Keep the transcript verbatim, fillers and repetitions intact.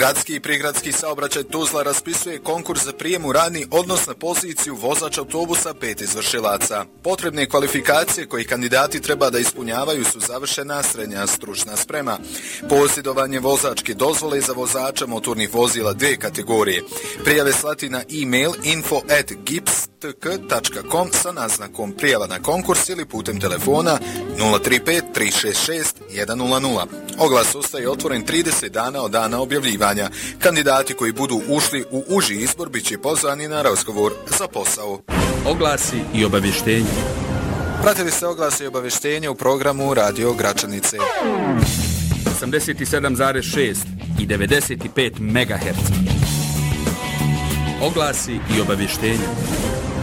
Gradski i prigradski saobraćaj Tuzla raspisuje konkurs za prijem u radni odnos na poziciju vozač autobusa pet izvršilaca. Potrebne kvalifikacije koji kandidati treba da ispunjavaju su završena srednja stručna sprema, posjedovanje vozačke dozvole za vozača motornih vozila dve kategorije, prijave slati na e-mail info at gips t k tačka com sa naznakom prijava na konkurs ili putem telefona nula tri pet tri šest šest jedan nula nula. Oglas ostaje otvoren trideset dana od dana objavljivanja. Kandidati koji budu ušli u uži izbor bit će pozvani na razgovor za posao. Oglasi i obavještenje. Pratili ste oglase i obavještenje u programu Radio Gračanice. osamdeset sedam zarez šest i devedeset pet megaherca. Oglasi i obavještenje.